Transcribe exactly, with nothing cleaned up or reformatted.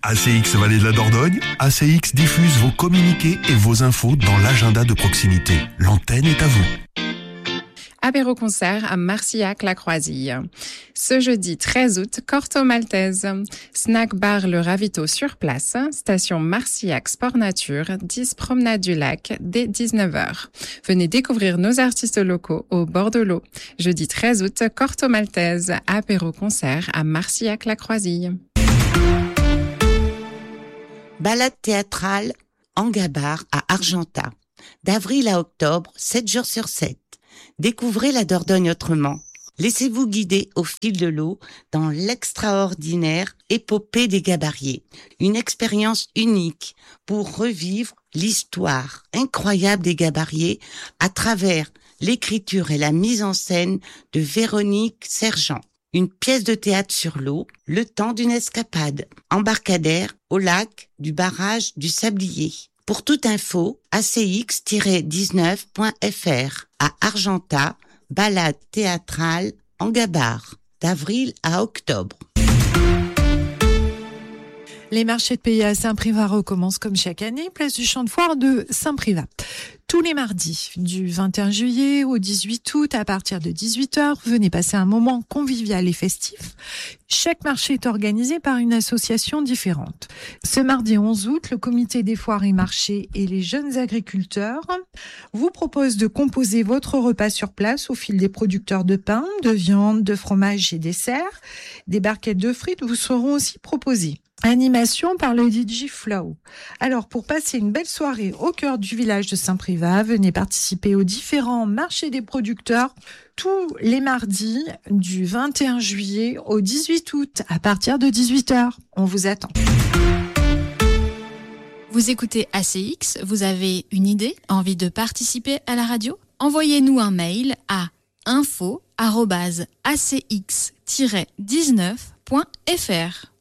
A C X Vallée de la Dordogne, A C X diffuse vos communiqués et vos infos dans l'agenda de proximité. L'antenne est à vous. Apéro-concert à Marcillac-la-Croisille. Ce jeudi treize août, Corto Maltese. Snack bar Le Ravito sur place. Station Marcillac Sport Nature, dix Promenade du Lac, dès dix-neuf heures. Venez découvrir nos artistes locaux au bord de l'eau. Jeudi treize août, Corto Maltese. Apéro-concert à Marcillac-la-Croisille. Balade théâtrale en Gabar à Argentat. D'avril à octobre, sept jours sur sept. Découvrez la Dordogne autrement. Laissez-vous guider au fil de l'eau dans l'extraordinaire épopée des Gabariers. Une expérience unique pour revivre l'histoire incroyable des Gabariers à travers l'écriture et la mise en scène de Véronique Sergent. Une pièce de théâtre sur l'eau, le temps d'une escapade, embarcadère au lac du barrage du Sablier. Pour toute info, a c x tiret dix-neuf point f r. À Argentat, balade théâtrale en Gabar, d'avril à octobre. Les marchés de pays à Saint-Privat recommencent comme chaque année, place du champ de foire de Saint-Privat. Tous les mardis, du vingt et un juillet au dix-huit août, à partir de dix-huit heures, venez passer un moment convivial et festif. Chaque marché est organisé par une association différente. Ce mardi onze août, le comité des foires et marchés et les jeunes agriculteurs vous proposent de composer votre repas sur place au fil des producteurs de pain, de viande, de fromage et desserts. Des barquettes de frites vous seront aussi proposées. Animation par le D J Flow. Alors, pour passer une belle soirée au cœur du village de Saint-Privat, venez participer aux différents marchés des producteurs tous les mardis du vingt et un juillet au dix-huit août à partir de dix-huit heures. On vous attend. Vous écoutez A C X, vous avez une idée, envie de participer à la radio ? Envoyez-nous un mail à info arobase a c x tiret dix-neuf point f r.